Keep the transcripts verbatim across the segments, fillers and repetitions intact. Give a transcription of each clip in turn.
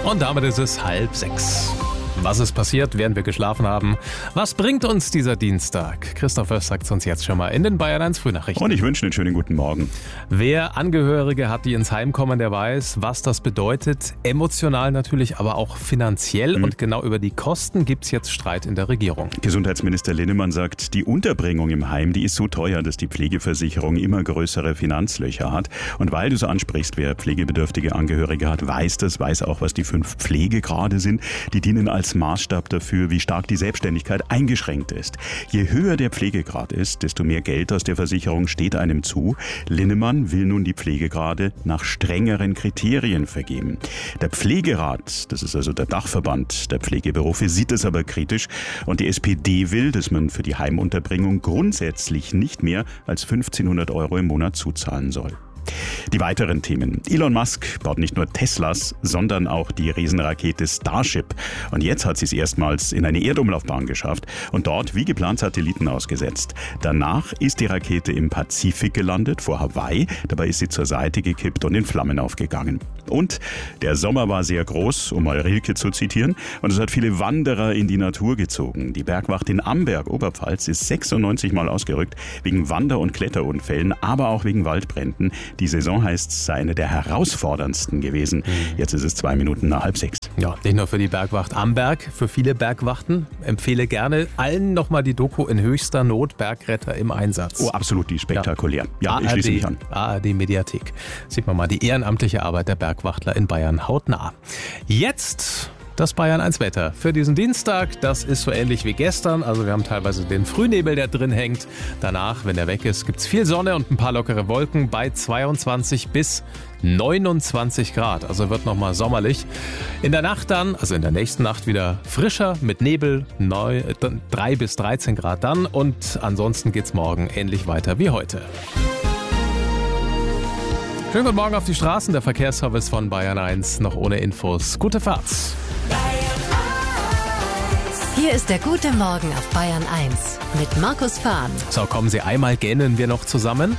Und damit ist es halb sechs. Was ist passiert, während wir geschlafen haben? Was bringt uns dieser Dienstag? Christoph Oest sagt es uns jetzt schon mal in den Bayern eins Frühnachrichten. Und ich wünsche einen schönen guten Morgen. Wer Angehörige hat, die ins Heim kommen, der weiß, was das bedeutet. Emotional natürlich, aber auch finanziell. Mhm. Und genau über die Kosten gibt es jetzt Streit in der Regierung. Gesundheitsminister Linnemann sagt, die Unterbringung im Heim, die ist so teuer, dass die Pflegeversicherung immer größere Finanzlöcher hat. Und weil du so ansprichst, wer pflegebedürftige Angehörige hat, weiß das, weiß auch, was die fünf Pflegegrade sind. Die dienen als Maßstab dafür, wie stark die Selbstständigkeit eingeschränkt ist. Je höher der Pflegegrad ist, desto mehr Geld aus der Versicherung steht einem zu. Linnemann will nun die Pflegegrade nach strengeren Kriterien vergeben. Der Pflegerat, das ist also der Dachverband der Pflegeberufe, sieht es aber kritisch und die S P D will, dass man für die Heimunterbringung grundsätzlich nicht mehr als fünfzehnhundert Euro im Monat zuzahlen soll. Die weiteren Themen. Elon Musk baut nicht nur Teslas, sondern auch die Riesenrakete Starship. Und jetzt hat sie es erstmals in eine Erdumlaufbahn geschafft und dort wie geplant Satelliten ausgesetzt. Danach ist die Rakete im Pazifik gelandet, vor Hawaii. Dabei ist sie zur Seite gekippt und in Flammen aufgegangen. Und der Sommer war sehr groß, um mal Rilke zu zitieren. Und es hat viele Wanderer in die Natur gezogen. Die Bergwacht in Amberg, Oberpfalz, ist sechsundneunzig Mal ausgerückt, wegen Wander- und Kletterunfällen, aber auch wegen Waldbränden. Die Saison heißt, es sei eine der herausforderndsten gewesen. Jetzt ist es zwei Minuten nach halb sechs. Ja, nicht nur für die Bergwacht Amberg, für viele Bergwachten. Empfehle gerne allen nochmal die Doku In höchster Not, Bergretter im Einsatz. Oh, absolut, die spektakulär. Ja, ja ich schließe mich an. A R D Mediathek. Sieht man mal die ehrenamtliche Arbeit der Bergwachtler in Bayern hautnah. Jetzt das Bayern eins Wetter für diesen Dienstag. Das ist so ähnlich wie gestern. Also wir haben teilweise den Frühnebel, der drin hängt. Danach, wenn der weg ist, gibt es viel Sonne und ein paar lockere Wolken bei zweiundzwanzig bis neunundzwanzig Grad. Also wird nochmal sommerlich. In der Nacht dann, also in der nächsten Nacht wieder frischer mit Nebel, drei bis dreizehn Grad dann. Und ansonsten geht es morgen ähnlich weiter wie heute. Schönen guten Morgen auf die Straßen. Der Verkehrsservice von Bayern eins noch ohne Infos. Gute Fahrt. Hier ist der gute Morgen auf Bayern eins mit Markus Fahn. So, kommen Sie, einmal gähnen wir noch zusammen.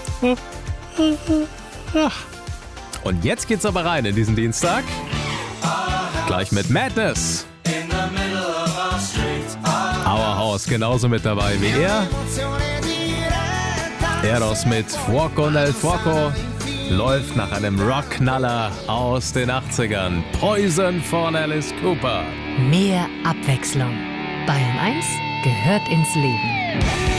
Und jetzt geht's aber rein in diesen Dienstag. Gleich mit Madness. Our House genauso mit dabei wie er. Eros mit Fuoco nel Fuoco. Läuft nach einem Rockknaller aus den achtzigern. Poison von Alice Cooper. Mehr Abwechslung. Bayern eins gehört ins Leben.